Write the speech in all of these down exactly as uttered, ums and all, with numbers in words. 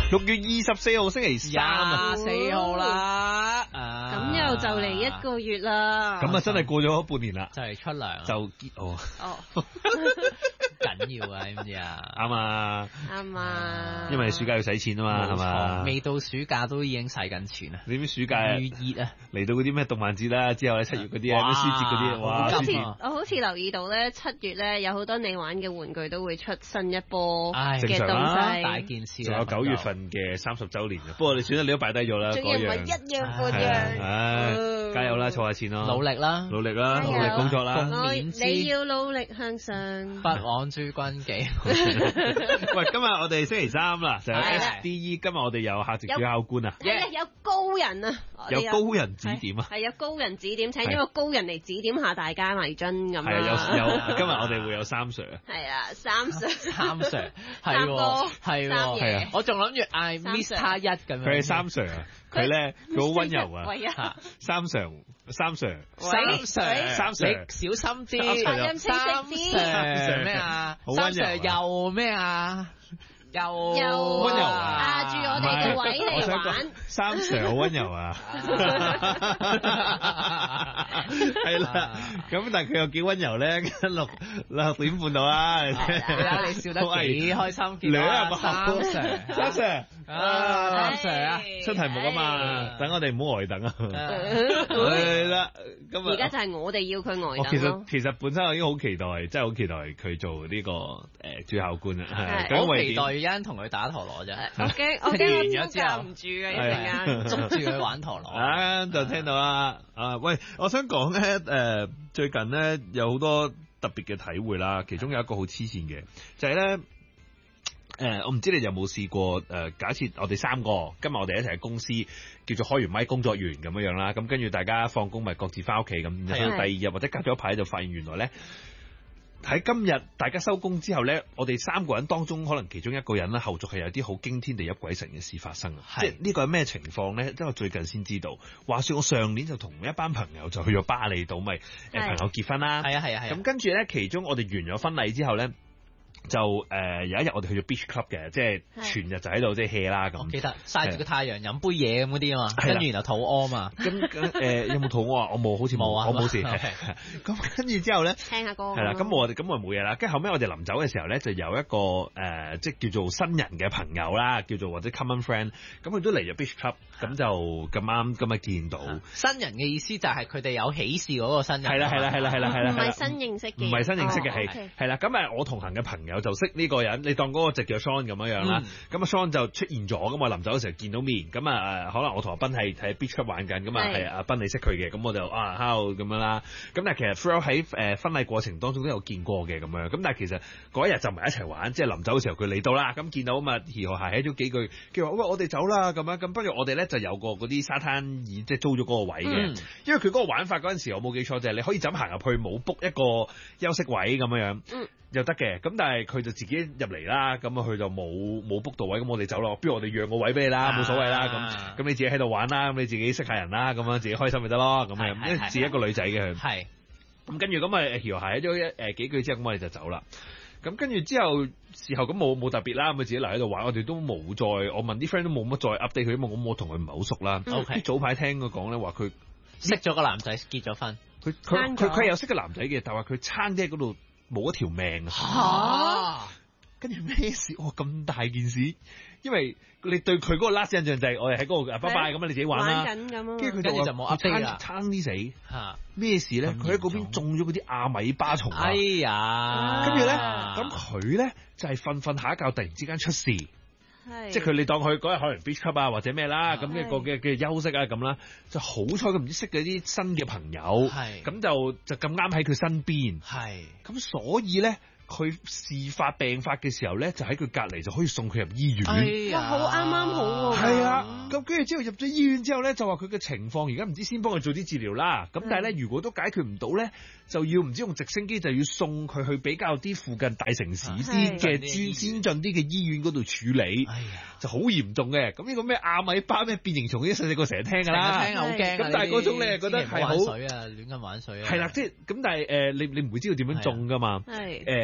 六月二十四號星期三啊， 廿四號啦， 咁又就嚟一個月啦。 咁啊真係過咗半年啦， 就嚟出糧， 就結哦。 哦， 緊要啊，知唔知啊？ 啱啊， 啱啊， 因為暑假要使錢啊嘛，係嘛？ 未到暑假都已經使緊錢啊！ 你啲暑假預熱啊， 嚟到嗰啲咩動漫節啦，之後咧七月嗰啲啊，咩書節嗰啲，哇！ 好似我好似留意到咧，七月咧有好多你玩嘅玩具都會出新一波嘅東西， 大件事。 仲有九月份嘅三十週年啊，不過你算啦，你都擺低咗啦， 仲要唔係一樣半樣。 唉，加油啦，儲下錢咯， 努力啦， 努力啦，努力工作啦。 你要努力向上， 不枉諸君己。 喂，今日我哋星期三啦，就有 S D E， 今日我哋有客席主考官啊， 有高人啊， 有高人指點啊， 係有高人指點，請咗個高人嚟指點下大家迷津咁係有有，今日我哋會有三 Sir 啊， 係啊，三 Sir， 三 Sir，係喎，係喎，係啊，我仲諗住嗌 Mister 一咁樣， 佢係三 Sir 啊，佢咧佢好溫柔啊，三 Sir，三 Sir， 三 Sir， 三 Sir， 小心啲， 發音清晰啲， 三 Sir 咩啊？三 Sir 又咩啊？又溫柔啊！ 壓住我哋嘅位嚟玩。 三 Sir 好溫柔啊！係啦，咁但係佢又幾溫柔咧？六六點半到啊！ 你笑得幾開心，見到三 Sir， 三 Sir 啊，三 Sir 啊， 出題目啊嘛，等我哋唔好呆等啊！係啦，咁啊， 而家就係我哋要佢呆等。 其實其實本身我已經好期待，真係好期待佢做呢個誒主考官啊！係， 好期待。一同佢打陀螺啫， 我驚我驚完咗之後唔住嘅，一陣間捉住佢玩陀螺啊！就聽到啦啊！喂，我想講咧誒，最近咧有好多特別嘅體會啦，其中有一個好黐線嘅，就係咧誒，我唔知你有冇試過誒、呃？假設我哋三個今日我哋一齊喺公司叫做開完咪工作完咁樣樣啦，咁跟住大家放工咪各自翻屋企咁，然後第二日或者隔咗一排就發現原來咧。喺今日大家收工之後呢，我哋三個人當中可能其中一個人咧，後續係有啲好驚天地泣鬼神嘅事發生啊！即係呢個係咩情況呢？因為我最近先知道，話說我上年就同一班朋友就去咗巴厘島，咪誒朋友結婚啦。係啊係啊係。咁跟住呢，其中我哋完咗婚禮之後呢。就誒、呃、有一日我哋去咗 beach club 嘅，即係全日就喺度即係 hea 啦咁。我記得曬住個太陽飲杯嘢咁嗰啲啊嘛，跟住然後肚屙嘛。咁誒、呃、有冇肚屙啊？我冇，好似冇啊，我冇事。咁跟住之後咧， 聽下歌。 係啦，咁我哋咁我冇嘢啦。跟住後尾我哋臨走嘅時候咧，就有一個誒、呃、即係叫做新人嘅朋友啦，叫做或者 common friend，咁佢都嚟咗 beach club，咁就咁啱咁啊見到。 新人嘅意思就係佢哋有喜事嗰個新人。 係啦係啦係啦係啦係啦。 唔係新認識嘅。 唔係新認識嘅係係係啦。咁啊我同行嘅朋友就識呢個人，你當嗰個直叫 Sean 咁樣樣啦。咁啊 Sean 就出現咗，咁我臨走嘅時候見到面，咁啊可能我同阿斌係喺 beach club 玩緊，咁啊係阿斌你識佢嘅，咁我就啊 hello 咁樣啦。咁但係其實 throughout 喺誒婚禮過程當中都有見過嘅咁樣，咁但係其實嗰一日就唔係一齊玩，即係臨走嘅時候佢嚟到啦，咁見到咁啊兒和諧喺咗幾句，叫話喂我哋走啦咁樣，咁不如我哋咧就有個嗰啲沙灘椅，即係租咗嗰個位嘅，嗯、因為佢嗰個玩法嗰陣時我冇記錯就係、是、你可以就咁行入去冇 book 一個休息位咁樣樣。嗯又得嘅，咁但係佢就自己入嚟啦，咁啊佢就冇冇 book 到位，咁我哋走咯，不如我哋讓個位俾你啦，冇、啊、所謂啦，咁咁你自己喺度玩啦，咁你自己識下人啦，咁樣自己開心咪得咯，咁樣，因為自己一個女仔嘅佢，係，咁跟住咁啊調諧咗一誒幾句之後，咁我哋就走啦，咁跟住之後事後咁冇冇特別啦，咁佢自己嚟喺度玩，我哋都冇再，我問啲 friend 都冇乜再 update 佢，因為我我同佢唔係好熟啦，啲、嗯、早排聽佢講咧話佢識咗個男仔結咗婚， 佢佢佢佢有識個男仔嘅，但係話佢差啲喺嗰度。冇一條命啊！跟住咩事？哇、哦，咁大件事！因為你對佢嗰個 last 印象就係我哋喺嗰度，拜拜咁啊，你自己玩啦。跟住佢就就冇 update 啦，差啲死嚇！咩事咧？佢喺嗰邊中咗嗰啲阿米巴蟲啊！哎呀！跟住咧，咁佢咧就係瞓瞓下一覺，突然之間出事。即係佢，你當佢嗰日可能 beach club 啊或者咩啦，咁嘅個嘅嘅休息啊咁啦，就好彩佢唔知識咗啲新嘅朋友，咁就就咁啱喺佢身邊，咁所以咧。佢事發病發嘅時候咧，就喺佢隔離就可以送佢入醫院。 哎呀，好啱啱好喎。 係啊，咁跟住之後入咗醫院之後咧，就話佢嘅情況而家唔知先幫佢做啲治療啦。咁但係咧，如果都解決唔到咧，就要唔知用直升機就要送佢去比較啲附近大城市啲嘅專先進啲嘅醫院嗰度處理。哎呀，就好嚴重嘅。咁呢個咩阿米巴咩變形蟲，啲細細個成日聽㗎啦，聽好驚。咁但係嗰種你係覺得係好水啊，亂咁玩水啊。 係啦，即係咁，但係誒，你你唔會知道點樣中㗎嘛。係誒。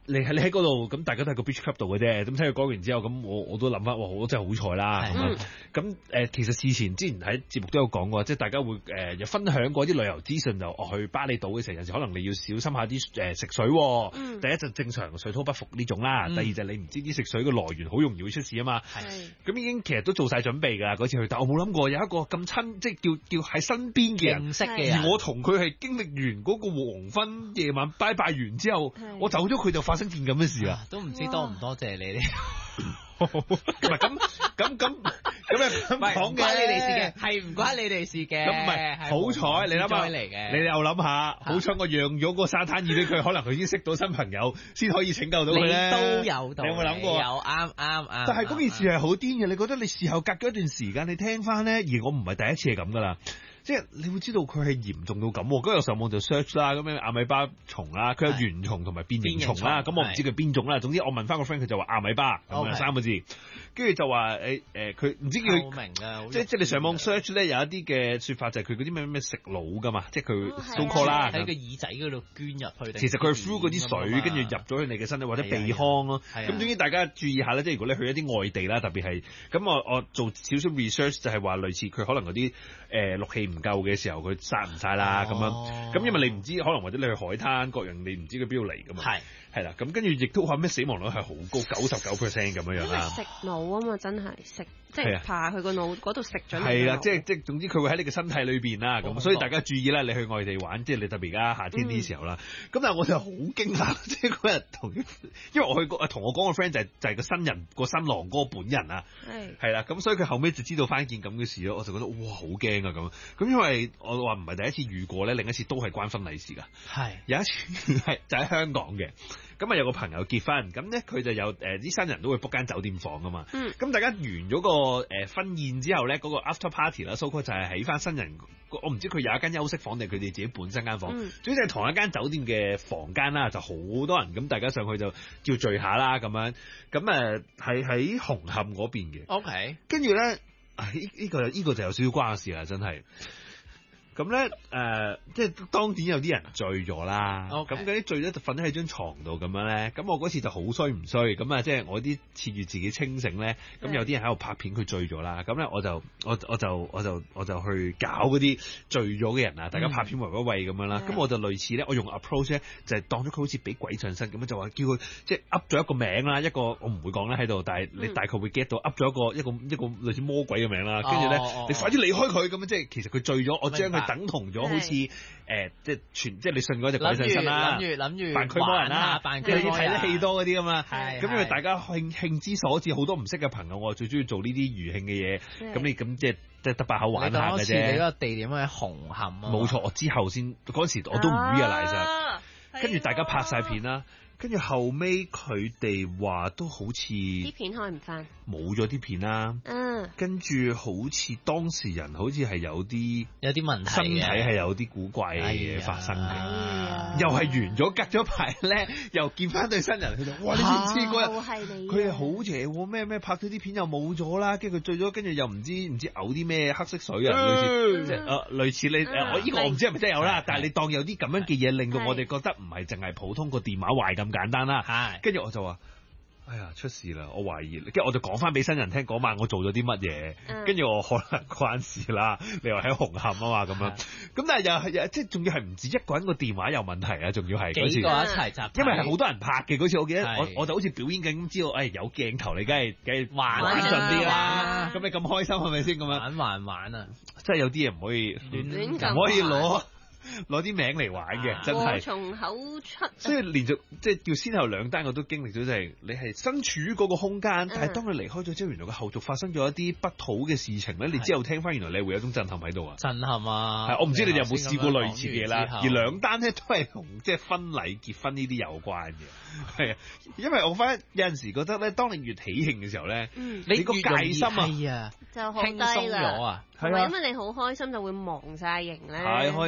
你喺你喺嗰度，咁大家都喺個 beach club 度嘅啫。咁聽佢講完之後，咁我我都諗翻，哇！我真係好彩啦。咁樣咁誒，其實事前之前喺節目都有講過，即係大家會誒有、呃、分享過啲旅遊資訊，就哦去巴厘島嘅時候，有時可能你要小心下啲誒食水、哦。嗯、第一就正常水土不服呢種啦，嗯、第二就你唔知啲食水嘅來源，好容易會出事啊嘛。係咁已經其實都做晒準備㗎嗰次去，但我冇諗過有一個咁親，即係叫叫喺身邊嘅人，認識嘅人，而我同佢係經歷完嗰個黃昏夜晚拜拜完之後，我走咗佢就發生件咁嘅事啊！ 都唔知多唔多謝你哋。 唔係咁咁咁咁又咁講嘅，唔關你哋事嘅，係唔關你哋事嘅。咁唔係好彩，你諗下，你又諗下，好彩我讓咗個沙灘椅俾佢，可能佢已經識到新朋友，先可以拯救到佢咧。 都有道理， 你有冇諗過？ 有啱啱啱。 但係嗰件事係好癲嘅，你覺得你事後隔咗一段時間，你聽翻咧，而我唔係第一次係咁噶啦。即係你會知道佢係嚴重到咁，嗰日上網就 search 啦，咁樣阿米巴蟲啦，佢有原蟲同埋變形蟲啦，咁我唔知佢邊種啦。總之我問翻個 friend，佢就話阿米巴咁樣三個字，跟住就話誒誒，佢唔知佢明㗎， 即即係你上網 search 咧，有一啲嘅説法就係佢嗰啲咩咩食腦㗎嘛，即係佢 so call 啦， 喺個耳仔嗰度捐入去。 其實佢 through 嗰啲水，跟住入咗去你嘅身體或者鼻腔咯。咁總之大家注意下咧，即係如果你去一啲外地啦，特別係咁我我做少少 research 就係話類似佢可能嗰啲誒氯氣唔夠嘅時候佢。殺唔晒啦咁樣，咁因為你唔知，可能或者你去海灘各樣，你唔知佢邊度嚟噶嘛。係係啦，咁跟住亦都話咩死亡率係好高，九十九 percent 咁樣樣啦。 食腦啊嘛，真係食即係爬去個腦嗰度食咗。 係啦，即係即係總之佢會喺你嘅身體裏邊啦，咁所以大家注意啦，你去外地玩，即係你特別而家夏天呢時候啦。咁但係我就好驚訝，即係嗰日同，因為我去過同我講個 friend 就係就係個新人個新郎哥本人啊。係係啦，咁所以佢後尾就知道翻件咁嘅事咯，我就覺得哇好驚啊咁。咁因為我話唔係第一次遇過咧，另一次都係關婚禮事㗎。係有一次係就喺香港嘅。咁啊有個朋友結婚，咁咧佢就有誒啲、呃、新人都會 book 間酒店房㗎嘛。咁、嗯、大家完咗個誒、呃、婚宴之後咧，嗰、那個 after party 啦，so call就係喺翻新人，我唔知佢有一間休息房定佢哋自己本身間房，嗯、總之係同一間酒店嘅房間啦，就好多人，咁大家上去就叫聚下啦咁樣。咁誒係喺紅磡嗰邊嘅。OK，跟住咧，呢呢、這個呢、這個就有少少關事啦，真係。咁咧誒，即係當然有啲人醉咗啦。咁嗰啲醉咗就瞓喺張床度咁樣咧。咁我嗰次就好衰唔衰。咁啊，即係我啲切住自己清醒咧。咁有啲人喺度拍片，佢醉咗啦。咁咧我就我我就我就我就去搞嗰啲醉咗嘅人啊。大家拍片圍圍喂咁樣啦。咁、嗯、我就類似咧，我用 approach 咧，就係當咗佢好似俾鬼上身咁樣，就話叫佢即係噏咗一個名啦，一個我唔會講咧喺度，但係你大概會 get 到噏咗一個一個一個類似魔鬼嘅名啦。跟住咧，你快啲離開佢咁樣，即係其實佢醉咗，我將佢等同咗好似誒、呃，即係全即係你信嗰隻鬼上身啦，諗住諗住扮驅魔人啦，扮驅魔人，你睇得戲多嗰啲啊嘛。係咁，因為大家興興之所至，好多唔識嘅朋友，我最中意做呢啲餘興嘅嘢。咁你咁即係即係得把口玩下嘅啫。你嗰個地點喺紅磡啊？冇錯，我之後先嗰陣時我都唔 realize 啦。跟住大家拍晒片啦。跟住後尾佢哋話都好似啲片開唔翻， 冇咗啲片啦。嗯，跟住好似當事人好似係有啲有啲問題，身體係有啲古怪嘅嘢發生嘅。哎呀，又係完咗隔咗排咧，又見翻對新人，佢就哇！你知唔知嗰日佢係好邪喎？咩咩拍咗啲片又冇咗啦，跟住佢醉咗，跟住又唔知唔知嘔啲咩黑色水啊，類似即係誒類似你誒我呢個我唔知係咪真係有啦，但係你當有啲咁樣嘅嘢令到我哋覺得唔係淨係普通個電話壞咁簡單啦，係，跟住我就話，哎呀出事啦！我懷疑，跟住我就講翻俾新人聽嗰晚我做咗啲乜嘢，跟住、嗯、我可能關事啦。你話喺紅磡啊嘛咁樣，咁但係又係即係仲要係唔止一個人個電話有問題啊，仲要係幾個一齊集，因為係好多人拍嘅嗰次，我記得我我就好似表演緊咁，知道誒、哎、有鏡頭你梗係梗係玩玩盡啲啦，咁你咁開心係咪先咁樣？玩玩玩啊！即係有啲嘢唔可以亂咁，唔可以攞。攞啲名嚟玩嘅，啊、真係從口出。所以連續即係叫先後兩單，我都經歷咗，就係你係身處於嗰個空間，嗯、但係當你離開咗之後，原來個後續發生咗一啲不妥嘅事情咧，你之後聽翻，原來你會有一種震撼喺度啊！震撼啊！係我唔知你哋有冇試過類似嘅嘢啦。而兩單咧都係同即係婚禮結婚呢啲有關嘅，係啊，因為我發現有陣時覺得咧，當你越喜慶嘅時候咧，嗯、你個戒心啊就好低啦。係啊，因為你好開心就會忘晒形咧。太開心啦！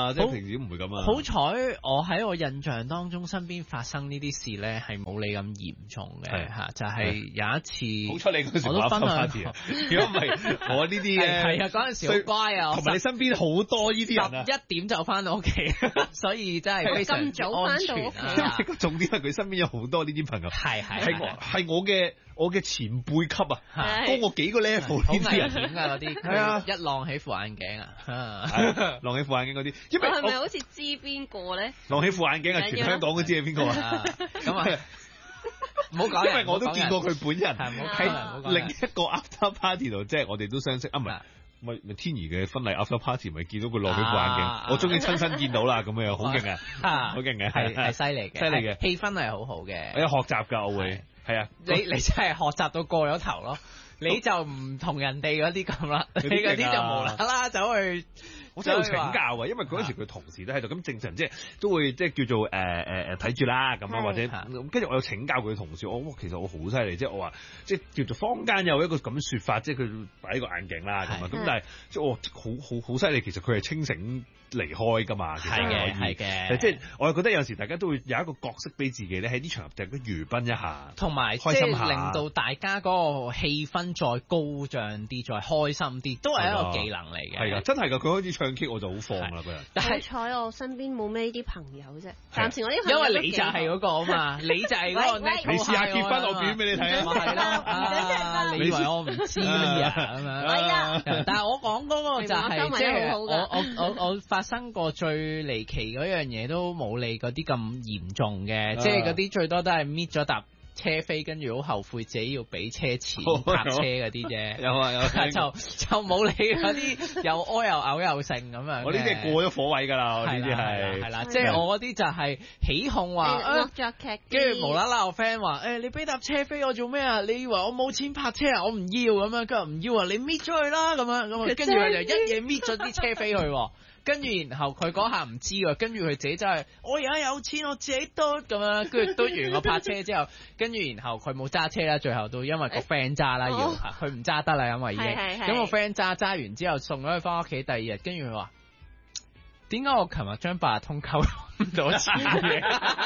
嘛，即係平時都唔會咁啊。 好彩我喺我印象當中身邊發生呢啲事咧係冇你咁嚴重嘅嚇，就係有一次。 好彩你嗰時我都分享，如果唔係我呢啲咧， 係啊嗰陣時好乖啊， 同埋你身邊好多呢啲人啊， 一點就翻到屋企，所以真係非常咁早翻到屋企啊。 重點係佢身邊有好多呢啲朋友， 係係係我係我嘅我嘅前輩級啊，高我幾個 level 呢啲人險㗎嗰啲，係啊，一浪起副眼鏡啊， 浪起副眼鏡嗰啲，因為係咪好似知邊個咧？ 浪起副眼鏡啊，全香港都知係邊個啊？ 咁啊，唔好講， 因為我都見過佢本人喺另一個 after party 度，即係我哋都相識啊，唔係。咪咪天怡嘅婚禮 after party 咪見到佢落起副眼鏡，啊、我終於親身見到啦，咁樣好勁啊，好勁嘅， 係係犀利嘅， 犀利嘅， 氣氛係好好嘅。 我有學習㗎，我會係啊， 你你真係學習到過咗頭咯，你就唔同人哋嗰啲咁啦，你嗰啲就無啦啦走去。 我真係要請教啊，因為嗰陣時佢同事都喺度，咁正常即係都會即係叫做誒誒誒睇住啦咁啊，或者跟住我有請教佢同事，我其實我好犀利，即係我話即係叫做坊間有一個咁説法，即係佢擺個眼鏡啦咁啊，咁但係即係我好好好犀利，其實佢係清醒離開㗎嘛，其實係嘅，係嘅， 即係我係覺得有時大家都會有一個角色俾自己咧，喺啲場合就係娛賓一下， 同埋開心下， 令到大家嗰個氣氛再高漲啲，再開心啲，都係一個技能嚟嘅。係㗎，真係㗎，佢開始唱 K 我就好放啦佢。 但係好彩我身邊冇咩呢啲朋友啫，暫時我啲朋友因為你就係嗰個啊嘛，你就係嗰個 network。 你試下結婚我表俾你睇啊！ 係啦，你以為我唔知乜嘢咁樣？係啊，但係我講嗰個就係即係我我我我發生過最離奇嗰樣嘢都冇你嗰啲咁嚴重嘅，即係嗰啲最多都係搣咗沓車飛，跟住好後悔自己要俾車錢泊車嗰啲啫。有啊有，就就冇你嗰啲又屙又嘔又剩咁樣。我呢啲係過咗火位㗎啦，我呢啲係係啦，即係我嗰啲就係起哄話，跟住無啦啦我 friend 話誒你俾沓車飛我做咩啊？你以為我冇錢泊車啊？我唔要咁樣，跟住唔要啊！你搣咗佢啦咁樣咁啊，跟住佢就一嘢搣咗啲車飛去。跟住然後佢嗰下唔知喎，跟住佢自己真係我而家有錢我自己嘟咁樣，跟住嘟完我泊車之後，跟住然後佢冇揸車啦，最後都因為個 friend 揸啦要，佢唔揸得啦，因為已經咁個 friend 揸揸完之後送咗佢翻屋企，第二日跟住佢話點解我琴日將八達通扣唔到錢嘅？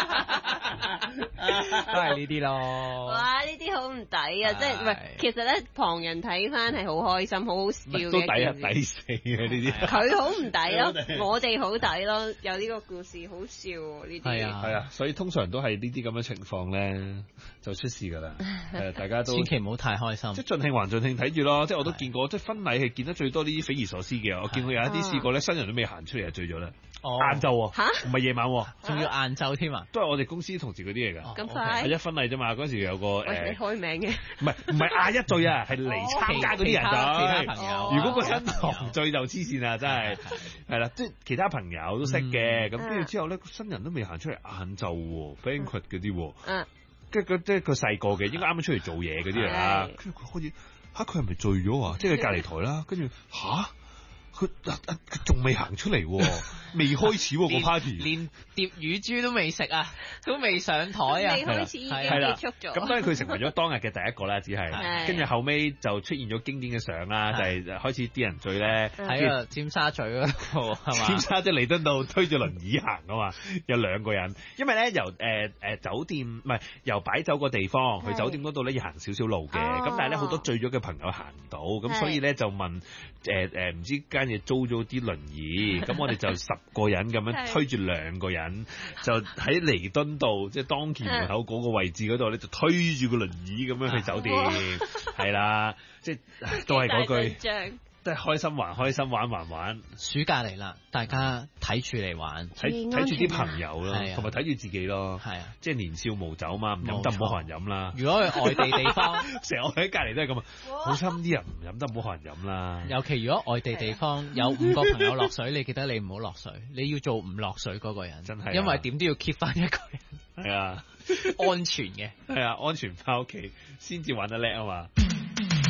都係呢啲咯。 哇！呢啲好唔抵啊！即係唔係？其實咧，旁人睇翻係好開心、好好笑嘅。都抵啊！抵死嘅呢啲。佢好唔抵咯，我哋好抵咯。有呢個故事好笑呢啲。 係啊，係啊，所以通常都係呢啲咁嘅情況咧，就出事㗎啦。誒，大家都千祈唔好太開心。即係盡興還盡興睇住咯。即係我都見過，即係婚禮係見得最多呢啲匪夷所思嘅。我見過有一啲試過咧，新人都未行出嚟就醉咗啦。哦，晏晝喎，唔係夜晚喎， 仲要晏晝添啊！ 都係我哋公司同事嗰啲嚟㗎。 咁快係一婚禮啫嘛，嗰時有個誒， 你開名嘅， 唔係唔係廿一醉啊，係嚟參加嗰啲人就其他朋友。如果個新郎醉就黐線啦，真係係啦，即係其他朋友都識嘅。咁跟住之後咧，新人都未行出嚟，晏晝喎 banquet 嗰啲，嗯，跟住即係佢細個嘅，應該啱啱出嚟做嘢嗰啲嚟啦。跟住佢開始嚇，佢係咪醉咗啊？即係佢隔離台啦，跟住嚇。佢佢仲未行出嚟喎，未開始喎個 party， 連碟乳豬都未食啊，都未上台啊， 未開始已經結束咗。 咁當然佢成為咗當日嘅第一個啦，只係跟住後尾就出現咗經典嘅相啦，就係開始啲人醉咧喺個尖沙咀嗰度係嘛？ 尖沙咀彌敦道推住輪椅行啊嘛，有兩個人，因為咧由誒誒酒店唔係由擺酒個地方去酒店嗰度咧要行少少路嘅，咁但係咧好多醉咗嘅朋友行唔到，咁所以咧就問誒誒唔知間嘢租咗啲輪椅，咁我哋就十個人咁樣推住兩個人，就喺彌敦道即係當期門口嗰個位置嗰度咧，就推住個輪椅咁樣去酒店，係啦，即係都係嗰句。即係開心還開心，玩還玩。 暑假嚟啦，大家睇住嚟玩， 睇睇住啲朋友咯，同埋睇住自己咯。 係啊， 即係年少無酒嘛，唔飲得唔好學人飲啦。 如果去外地地方， 成日我喺隔離都係咁啊，好心啲人唔飲得唔好學人飲啦。 尤其如果外地地方有五個朋友落水，你記得你唔好落水，你要做唔落水嗰個人， 真係， 因為點都要 keep 翻一個人。 係啊， 安全嘅， 係啊，安全翻屋企先至玩得叻啊嘛。